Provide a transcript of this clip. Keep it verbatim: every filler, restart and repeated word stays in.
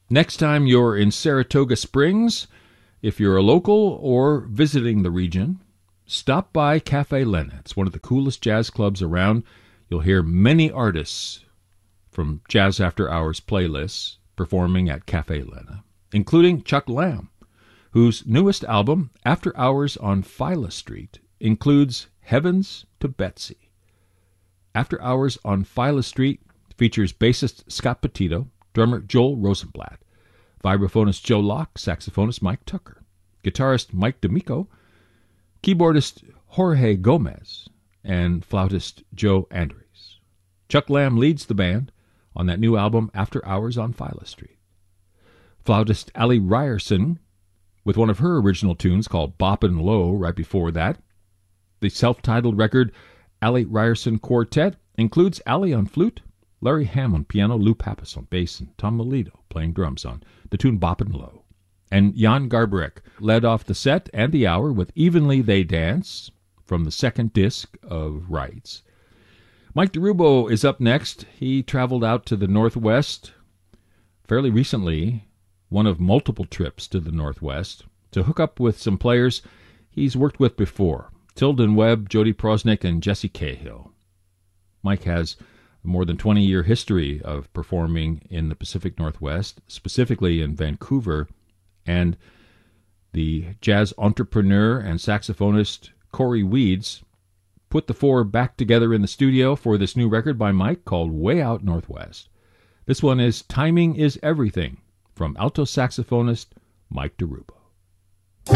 Next time you're in Saratoga Springs, if you're a local or visiting the region, stop by Cafe Lena. It's one of the coolest jazz clubs around. You'll hear many artists from Jazz After Hours playlists performing at Cafe Lena, including Chuck Lamb, whose newest album, After Hours on Phyla Street, includes Heavens to Betsy. After Hours on Phyla Street features bassist Scott Petito, drummer Joel Rosenblatt, vibraphonist Joe Locke, saxophonist Mike Tucker, guitarist Mike D'Amico, keyboardist Jorge Gomez, and flautist Joe Andres. Chuck Lamb leads the band on that new album, After Hours on Phyla Street. Flautist Allie Ryerson, with one of her original tunes called Boppin' Low right before that. The self-titled record, Allie Ryerson Quartet, includes Allie on flute, Larry Hamm on piano, Lou Pappas on bass, and Tom Melito playing drums on the tune Boppin' Low. And Jan Garbarek led off the set and the hour with Evenly They Dance from the second disc of Rights. Mike DeRubo is up next. He traveled out to the Northwest fairly recently, one of multiple trips to the Northwest, to hook up with some players he's worked with before, Tilden Webb, Jody Prosnick, and Jesse Cahill. Mike has a more than twenty-year history of performing in the Pacific Northwest, specifically in Vancouver, and the jazz entrepreneur and saxophonist Corey Weeds put the four back together in the studio for this new record by Mike called Way Out Northwest. This one is Timing is Everything from alto saxophonist Mike DeRubo.